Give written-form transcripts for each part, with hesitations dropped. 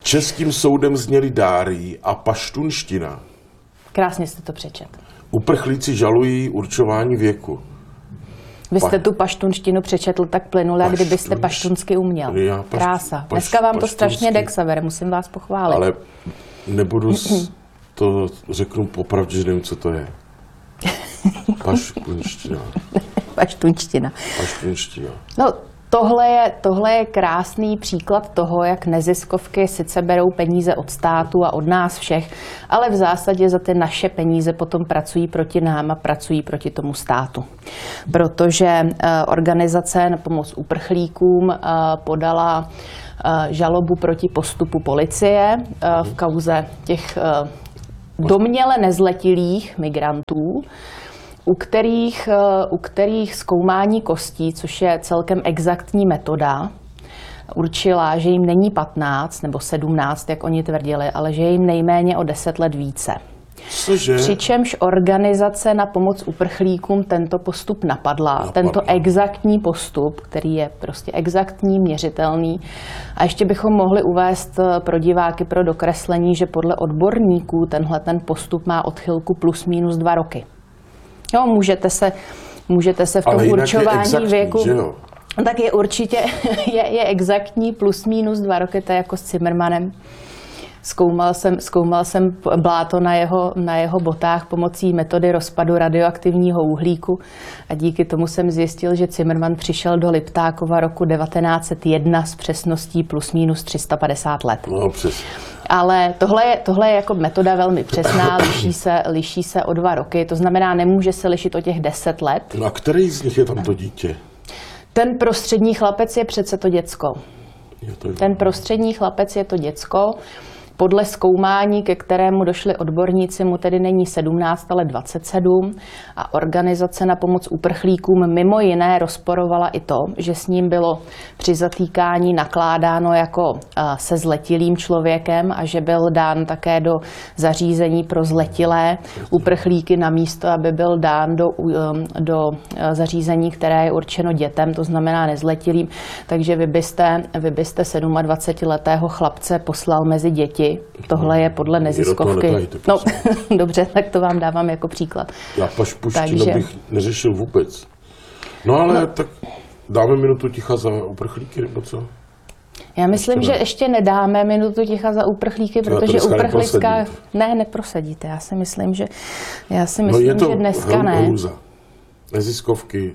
Českým soudem zněly dáry a paštunština. Krásně jste to přečet. Uprchlíci žalují určování věku. Vy jste tu paštunštinu přečetl tak plynule, jak kdybyste paštunsky uměl. Krása. Dneska vám to strašně jde, Xavere, musím vás pochválit. Ale nebudu to řeknu popravdě, že nevím, co to je. Paštunština. Paštunština. Paštunština. No, tohle je krásný příklad toho, jak neziskovky sice berou peníze od státu a od nás všech, ale v zásadě za ty naše peníze potom pracují proti nám a pracují proti tomu státu. Protože organizace na pomoc uprchlíkům podala žalobu proti postupu policie v kauze těch domněle nezletilých migrantů, u kterých zkoumání kostí, což je celkem exaktní metoda, určila, že jim není 15 nebo 17, jak oni tvrdili, ale že jim nejméně o 10 let více. Cože? Přičemž organizace na pomoc uprchlíkům tento postup napadla. Tento exaktní postup, který je prostě exaktní, měřitelný. A ještě bychom mohli uvést pro diváky pro dokreslení, že podle odborníků ten postup má odchylku plus minus 2 roky. Jo, můžete se v tom určování věku... Tak je určitě je exaktní plus minus 2 roky, to je jako s Zimmermanem. Zkoumal jsem bláto na jeho botách pomocí metody rozpadu radioaktivního uhlíku a díky tomu jsem zjistil, že Zimmerman přišel do Liptákova roku 1901 s přesností plus minus 350 let. No, přesně. Ale tohle je jako metoda velmi přesná, liší se o 2 roky, to znamená, nemůže se lišit o těch 10 let. No a který z nich je tam to dítě? Ten prostřední chlapec je přece to děcko. Ten prostřední chlapec je to děcko. Podle zkoumání, ke kterému došli odborníci, mu tedy není 17, ale 27 a organizace na pomoc uprchlíkům mimo jiné rozporovala i to, že s ním bylo při zatýkání nakládáno jako se zletilým člověkem a že byl dán také do zařízení pro zletilé uprchlíky namísto, aby byl dán do zařízení, které je určeno dětem, to znamená nezletilým. Takže vy byste 27letého chlapce poslal mezi děti. Tohle je podle neziskovky. No, dobře, tak to vám dávám jako příklad. Já pašpuštinu bych neřešil vůbec. No ale tak dáme minutu ticha za uprchlíky, nebo co? Já myslím, že ještě nedáme minutu ticha za uprchlíky, protože uprchlická... Ne, neprosadíte. Já si myslím, že dneska ne. Hrůza. Neziskovky.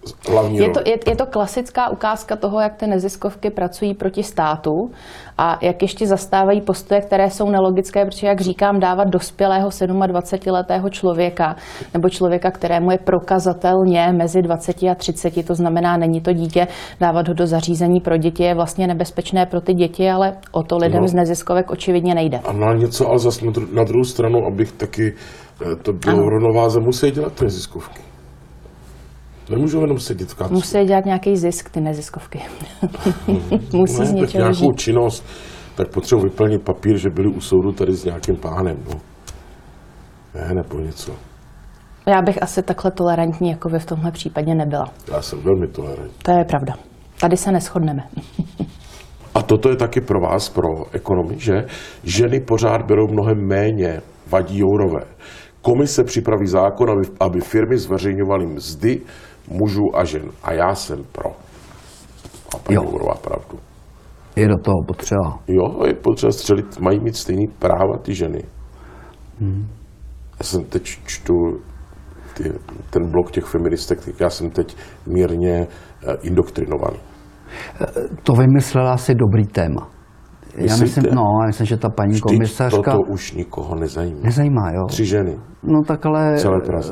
Je to klasická ukázka toho, jak ty neziskovky pracují proti státu a jak ještě zastávají postoje, které jsou nelogické, protože, jak říkám, dávat dospělého 27letého člověka nebo člověka, kterému je prokazatelně mezi 20 a 30, to znamená, není to dítě, dávat ho do zařízení pro děti je vlastně nebezpečné pro ty děti, ale o to lidem z neziskovek očividně nejde. A na něco, ale zase na druhou stranu, abych taky to bylo rovnováze, musí dělat neziskovky. Nemůžu jenom sedět v kapsu. Musí dělat nějaký zisk, ty neziskovky. Musí z něčeho žít. Nějakou činnost, tak potřebuji vyplnit papír, že byli u soudu tady s nějakým pánem. No. Ne, nebo něco. Já bych asi takhle tolerantní, jako vy v tomhle případě nebyla. Já jsem velmi tolerantní. To je pravda. Tady se neshodneme. A toto je taky pro vás, pro ekonomy, že ženy pořád berou mnohem méně, vadí Jourové. Komise připraví zákon, aby firmy zveřejňovaly mzdy mužů a žen. A já jsem pro. A paní Jourová pravdu. Je do toho potřeba. Jo, je potřeba střelit, mají mít stejný práva ty ženy. Já jsem teď čtu ten blok těch feministek, já jsem teď mírně indoktrinovaný. To vymyslela si dobrý téma. Já myslím, že ta paní komisařka... Toto už nikoho nezajímá. Nezajímá, jo. 3 ženy. No tak ale... Celé Praze.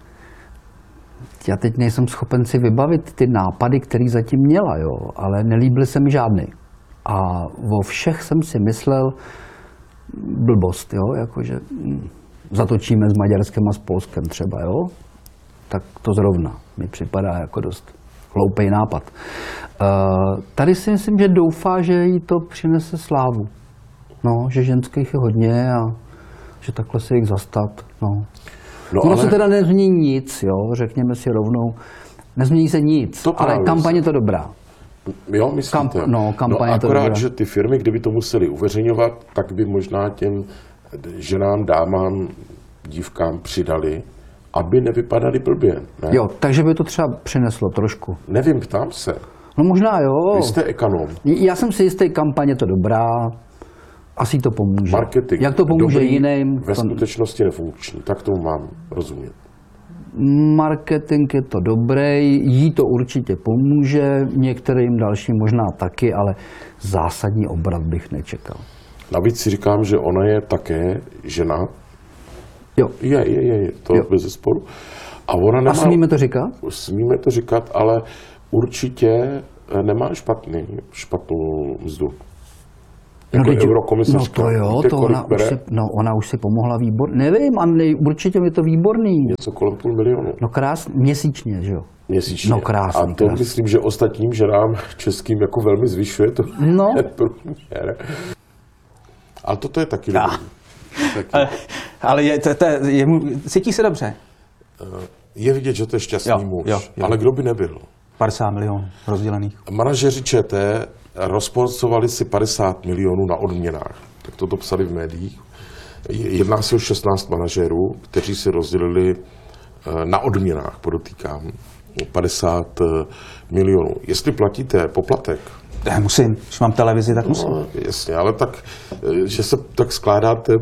Já teď nejsem schopen si vybavit ty nápady, které zatím měla, jo. Ale nelíbily se mi žádný. A vo všech jsem si myslel blbost, jo. Jakože zatočíme s Maďarskem a s Polskem třeba, jo. Tak to zrovna mi připadá jako dost hloupej nápad. Tady si myslím, že doufá, že jí to přinese slávu. No, že ženských je hodně a že takhle se jich zastat. No se teda nezmění nic, jo, řekněme si rovnou. Nezmění se nic, ale kampaň je to dobrá. Jo, myslíte? Kampaně to akorát, dobrá. že ty firmy, kdyby to museli uveřejňovat, tak by možná těm ženám, dámám, dívkám přidali, aby nevypadaly blbě. Ne? Jo, takže by to třeba přineslo trošku. Nevím, ptám se. No možná jo. Vy jste ekonom. Já jsem si jistý, kampaně to dobrá. Asi to pomůže. Marketing. Jak to pomůže dobrý, jiným? Ve skutečnosti nefunkční. Tak tomu mám rozumět. Marketing je to dobrý, jí to určitě pomůže, některým dalším možná taky, ale zásadní obrat bych nečekal. Navíc si říkám, že ona je také žena. Jo. Je. To Jo. bez zesporu. A ona nemá... A smíme to říkat? Smíme to říkat, ale určitě nemá špatnou mzdu. Jako eurokomisařka. No to jo, Víte, to ona už si pomohla výborně. Nevím, určitě je to výborný. Něco kolem 500 000. No krásně, měsíčně, že jo? Měsíčně. No krásný. A to myslím, že ostatním ženám českým jako velmi zvyšuje to průměr. Ale toto je taky dobrý. Ale cítí se dobře. Je vidět, že to je šťastný muž. Jo. Ale kdo by nebyl? 50 milionů rozdělených. Manažeři ČT rozporcovali si 50 milionů na odměnách. Tak toto psali v médiích. Jedná se o 16 manažerů, kteří si rozdělili na odměnách, podotýkám, 50 milionů. Jestli platíte poplatek, Já musím, když mám televizi, tak musím. no, jasně, ale tak, že se tak skládáte...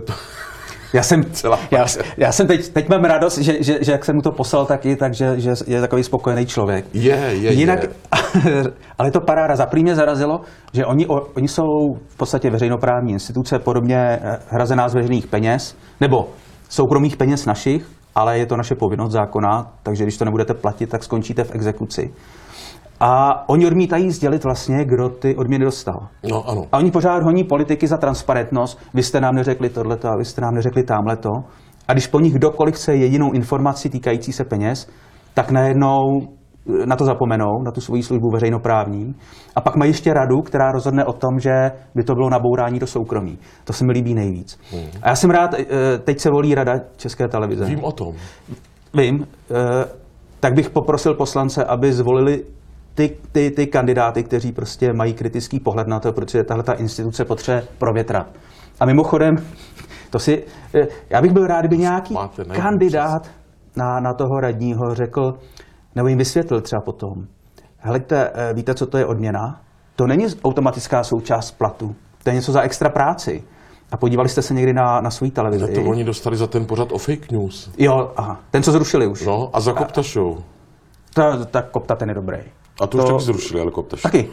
Já jsem teď mám radost, že jak jsem mu to poslal taky, takže že je takový spokojený člověk. Jinak, Ale to paráda. Za první mě zarazilo, že oni jsou v podstatě veřejnoprávní instituce, podobně hrazená z veřejných peněz, nebo soukromých peněz našich, ale je to naše povinnost zákona, takže když to nebudete platit, tak skončíte v exekuci. A oni odmítají sdělit vlastně, kdo ty odměny dostal. No ano. A oni pořád honí politiky za transparentnost. Vy jste nám neřekli tohleto a vy jste nám neřekli támhleto. A když po nich kdokoliv chce jedinou informaci týkající se peněz, tak najednou na to zapomenou, na tu svoji službu veřejnoprávní. A pak mají ještě radu, která rozhodne o tom, že by to bylo nabourání do soukromí. To se mi líbí nejvíc. A já jsem rád, teď se volí Rada České televize. Vím o tom. Vím, tak bych poprosil poslance, aby zvolili ty kandidáty, kteří prostě mají kritický pohled na to, protože tahleta instituce potřebuje provětrat. A mimochodem, já bych byl rád, kdyby nějaký kandidát na toho radního řekl, nebo jim vysvětlil třeba potom, helejte, víte, co to je odměna? To není automatická součást platu, to je něco za extra práci. A podívali jste se někdy na svou televizi? To oni dostali za ten pořad o fake news. Jo, aha, ten, co zrušili už. No, a za Kopta show. Tak Kopta, ten je dobrý. A to už taky zrušili, ale Kopta show. Taky.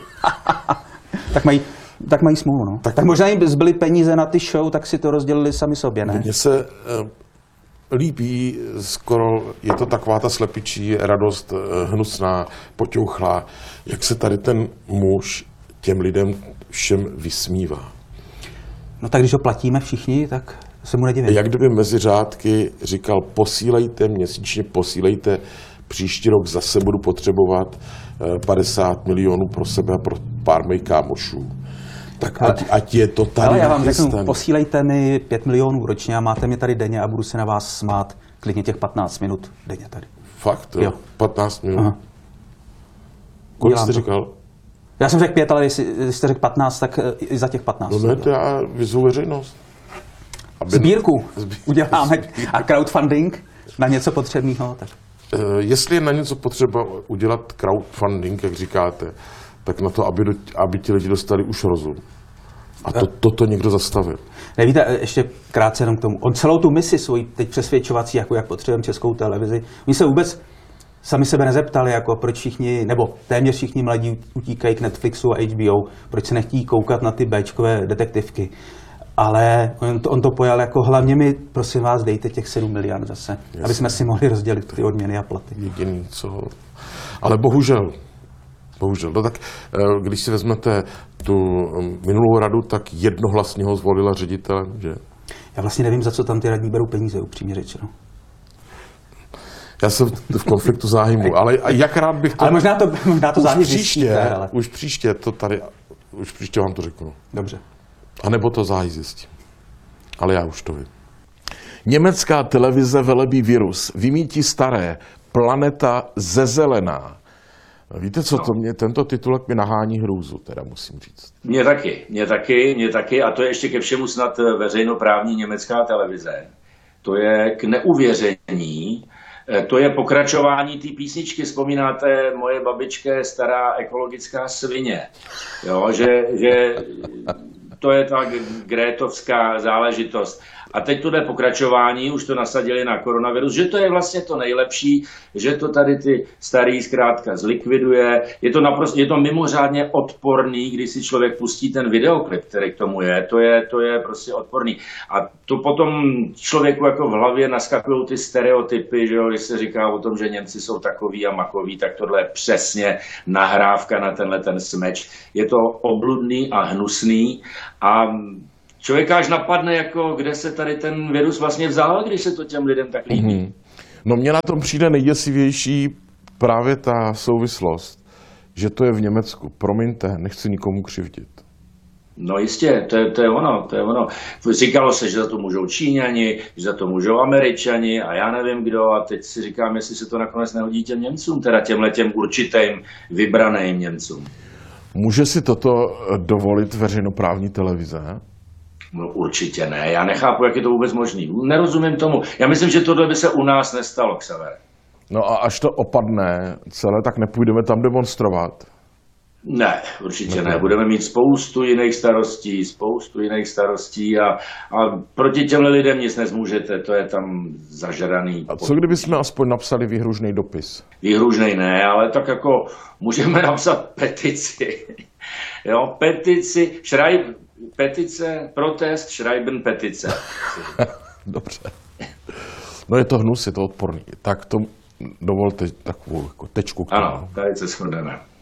tak mají smůlu, no. Tak možná jim zbyly peníze na ty show, tak si to rozdělili sami sobě, ne? Mně se líbí skoro, je to taková ta slepičí radost hnusná, poťouchlá, jak se tady ten muž těm lidem všem vysmívá. No tak když ho platíme všichni, tak se mu nedivím. Jak kdyby mezi řádky říkal, posílejte měsíčně, posílejte, příští rok zase budu potřebovat 50 milionů pro sebe a pro pár mých kámošů. Tak ať je to tady. Ale já vám řeknu, posílejte mi 5 milionů ročně a máte mě tady denně a budu se na vás smát klidně těch 15 minut denně tady. Fakt? Jo. 15 minut? Aha. Kolik jste říkal? Já jsem řekl 5, ale jestli jste řekl 15, tak i za těch 15. No ne, to já vyzvu veřejnost. Sbírku uděláme a crowdfunding na něco potřebného. Tak. Jestli je na něco potřeba udělat crowdfunding, jak říkáte, tak na to, aby ti lidi dostali už rozum. A toto někdo zastavil. Nevíte, ještě krátce jenom k tomu. On celou tu misi svoji teď přesvědčovací, jako jak potřebujeme Českou televizi, oni se vůbec sami sebe nezeptali, jako proč všichni, nebo téměř všichni mladí utíkají k Netflixu a HBO, proč se nechtějí koukat na ty Bčkové detektivky. Ale on to pojal jako hlavně mi, prosím vás, dejte těch 7 miliard zase, jasně, aby jsme si mohli rozdělit ty odměny a platy. Jediný, co... Ale bohužel. No tak, když si vezmete tu minulou radu, tak jednohlasně ho zvolila ředitelem, že? Já vlastně nevím, za co tam ty radní berou peníze, upřímně řečeno. Já jsem v konfliktu zájmu, ale jak rád bych to... Ale možná to záhy zjistíte. Už příště vám to řeknu. Dobře. A nebo to záhy zjistím. Ale já už to vím. Německá televize velebí virus. Vymítí staré. Planeta zezelená. Víte co, tento titulek mi nahání hrůzu, teda musím říct. Mě taky a to je ještě ke všemu snad veřejnoprávní německá televize. To je k neuvěření, to je pokračování té písničky. Vzpomínáte, moje babička je stará ekologická svině, jo, že to je ta grétovská záležitost. A teď to jde pokračování, už to nasadili na koronavirus, že to je vlastně to nejlepší, že to tady ty starý zkrátka zlikviduje. Je to mimořádně odporný, když si člověk pustí ten videoklip, který k tomu je, to je prostě odporný. A to potom člověku jako v hlavě naskakují ty stereotypy, že jo, když se říká o tom, že Němci jsou takový a makoví, tak tohle je přesně nahrávka na tenhle ten smeč. Je to obludný a hnusný a člověka až napadne, jako kde se tady ten virus vlastně vzal, když se to těm lidem tak líbí. No mně na tom přijde nejděsivější právě ta souvislost, že to je v Německu. Promiňte, nechci nikomu křivdit. No jistě, to je ono. Říkalo se, že za to můžou Číňani, že za to můžou Američani a já nevím kdo a teď si říkám, jestli se to nakonec nehodí těm Němcům, teda těm určitým vybraným Němcům. Může si toto dovolit veřejnoprávní televize? No určitě ne, já nechápu, jak je to vůbec možný. Nerozumím tomu. Já myslím, že tohle by se u nás nestalo, Xaver. No a až to opadne celé, tak nepůjdeme tam demonstrovat? Ne, určitě ne. Budeme mít spoustu jiných starostí a proti těmhle lidem nic nezmůžete, to je tam zažraný. A co kdyby jsme aspoň napsali výhružný dopis? Výhružnej ne, ale tak jako můžeme napsat petici. Jo, petice, protest, schreiben petice. Dobře. No je to hnus, je to odporný. Tak to dovolte takovou jako tečku k tomu. Ano, tady se shodneme.